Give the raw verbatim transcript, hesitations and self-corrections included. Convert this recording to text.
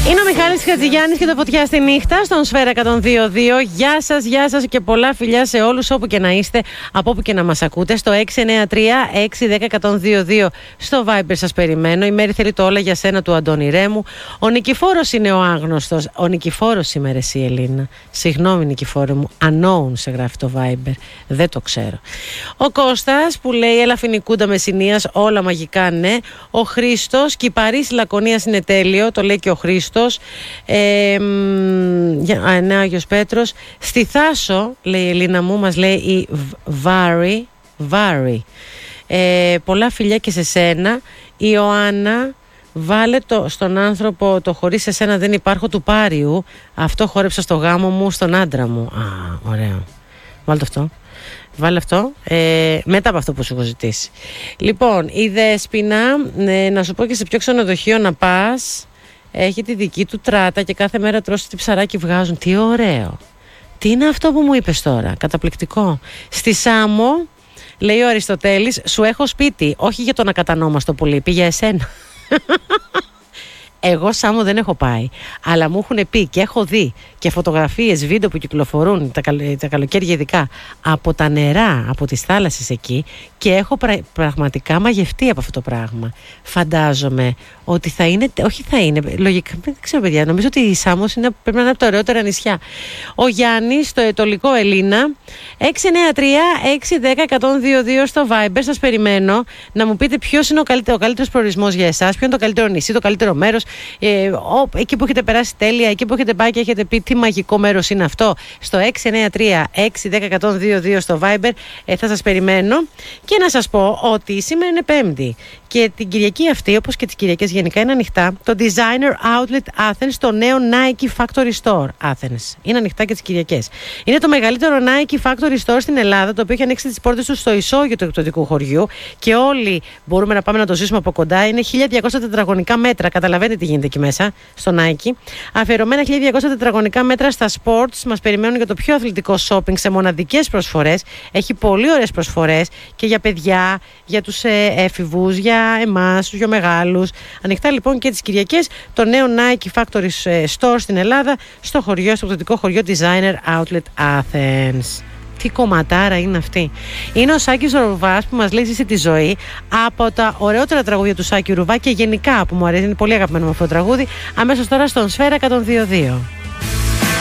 Είναι ο Μιχάλης Χατζηγιάννης και το Φωτιά στη νύχτα στον Σφαίρα εκατόν δύο κόμμα δύο. Γεια σας, γεια σας και πολλά φιλιά σε όλους όπου και να είστε, από όπου και να μας ακούτε. Στο έξι εννιά τρία έξι ένα μηδέν ένα μηδέν δύο δύο στο Viber σας περιμένω. Η Μέρη θέλει το όλα για σένα του Αντώνη Ρέμου. Ο Νικηφόρος είναι ο άγνωστος. Ο Νικηφόρος σήμερα εσύ, Ελίνα. Συγγνώμη, Νικηφόρο μου. Unknown σε γράφει το Viber. Δεν το ξέρω. Ο Κώστας που λέει έλα φινικούντα Μεσσηνίας, όλα μαγικά ναι. Ο Χρήστος, Κυπαρής Λακωνίας είναι τέλειο. Το λέει και ο Χρήστος. Ε, α, ναι, Άγιος Πέτρος. Στη Θάσο, λέει η Ελίνα μου, μας λέει η Βάρη. Βάρη. Ε, πολλά φιλιά και σε σένα. Η Ιωάννα, βάλε το, στον άνθρωπο το χωρίς εσένα δεν υπάρχω του Πάριου. Αυτό χόρεψα στο γάμο μου, στον άντρα μου. Α, ωραίο. Βάλτε αυτό. Βάλε αυτό, ε, μετά από αυτό που σου έχω ζητήσει. Λοιπόν, η Δέσποινα, ε, να σου πω και σε ποιο ξενοδοχείο να πας. Έχει τη δική του τράτα και κάθε μέρα τρώσει τι ψαράκι βγάζουν. Τι ωραίο. Τι είναι αυτό που μου είπες τώρα. Καταπληκτικό. Στη Σάμο, λέει ο Αριστοτέλης, σου έχω σπίτι. Όχι για τον ακατανόμαστο πολύ, πήγε εσένα. Εγώ Σάμο δεν έχω πάει, αλλά μου έχουν πει και έχω δει και φωτογραφίες, βίντεο που κυκλοφορούν τα, καλ, τα καλοκαίρια ειδικά από τα νερά, από τις θάλασσες εκεί, και έχω πρα, πραγματικά μαγευτεί από αυτό το πράγμα. Φαντάζομαι ότι θα είναι, όχι θα είναι, λογικά, δεν ξέρω παιδιά, νομίζω ότι η Σάμος είναι, πρέπει να είναι από τα ωραιότερα νησιά. Ο Γιάννης, στο ετωλικό Ελίνα, έξι εννιά τρία έξι ένα μηδέν ένα μηδέν δύο δύο στο Viber, σας περιμένω να μου πείτε ποιος είναι ο, καλύτερο, ο καλύτερος προορισμός για εσάς, ποιο είναι το καλύτερο νησί, το καλύτερο μέρος, ε, ο, εκεί που έχετε περάσει τέλεια, εκεί που έχετε πάει και έχετε πει τι μαγικό μέρος είναι αυτό. Στο έξι εννιά τρία έξι ένα μηδέν ένα μηδέν δύο δύο στο Viber, ε, θα σας περιμένω. Και να σας πω ότι σήμερα είναι Πέμπτη και την Κυριακή αυτή, όπως και τις Κυριακές γενικά, είναι ανοιχτά το Designer Outlet Athens, το νέο Nike Factory Store Athens. Είναι ανοιχτά και τις Κυριακές. Είναι το μεγαλύτερο Nike Factory Store στην Ελλάδα, το οποίο έχει ανοίξει τις πόρτες του στο ισόγειο του εκπτωτικού χωριού και όλοι μπορούμε να πάμε να το ζήσουμε από κοντά. Είναι χίλια διακόσια τετραγωνικά μέτρα. Καταλαβαίνετε τι γίνεται εκεί μέσα, στο Nike. Αφιερωμένα χίλια διακόσια τετραγωνικά μέτρα στα sports. Μας περιμένουν για το πιο αθλητικό shopping σε μοναδικές προσφορές. Έχει πολύ ωραίες προσφορές και για παιδιά, για τους ε, έφηβους, για εμάς, τους πιο μεγάλους. Ανοιχτά λοιπόν και τις Κυριακές το νέο Nike Factory Store στην Ελλάδα, στο χωριό, στο εκπτωτικό χωριό Designer Outlet Athens. Τι κομματάρα είναι αυτή. Είναι ο Σάκης Ρουβάς που μας λέει ζήσει τη ζωή, από τα ωραιότερα τραγούδια του Σάκη Ρουβά και γενικά που μου αρέσει, είναι πολύ αγαπημένο με αυτό το τραγούδι. Αμέσως τώρα στον Σφαίρα εκατόν δύο κόμμα δύο.